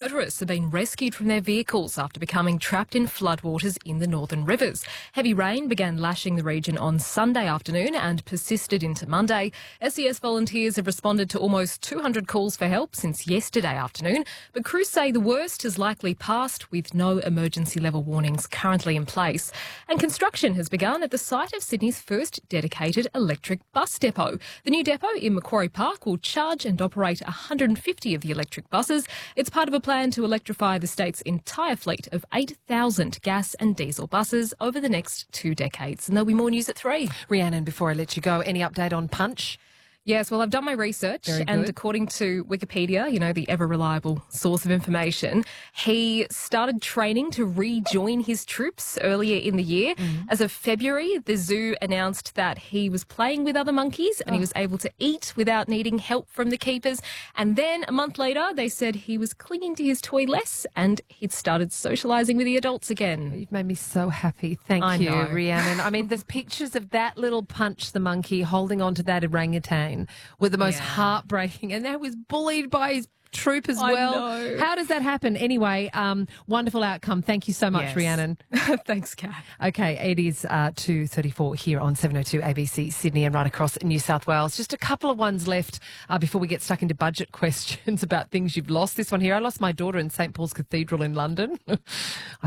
motorists have been rescued from their vehicles after becoming trapped in floodwaters in the northern rivers. Heavy rain began lashing the region on Sunday afternoon and persisted into Monday. SES volunteers have responded to almost 200 calls for help since yesterday afternoon, but crews say the worst has likely passed with no emergency level warnings currently in place. And construction has begun at the site of Sydney's first dedicated electric bus depot. The new depot in Macquarie Park will charge and operate 150 of the electric buses. It's part of a plan to electrify the state's entire fleet of 8,000 gas and diesel buses over the next 2 decades. And there'll be more news at 3. Rhiannon, before I let you go, any update on Punch? Yes, well, I've done my research, and according to Wikipedia, the ever-reliable source of information, he started training to rejoin his troops earlier in the year. As of February, the zoo announced that he was playing with other monkeys and he was able to eat without needing help from the keepers. And then a month later, they said he was clinging to his toy less and he'd started socialising with the adults again. You've made me so happy. Thank you, Rhiannon. I mean, there's pictures of that little Punch the monkey holding on to that orangutan were the most heartbreaking, and that was bullied by his troop as well. I know. How does that happen? Anyway, wonderful outcome. Thank you so much, Rhiannon. Thanks, Kat. Okay, it is 2:34 here on 702 ABC Sydney and right across New South Wales. Just a couple of ones left before we get stuck into budget questions about things you've lost. This one here, I lost my daughter in St Paul's Cathedral in London. I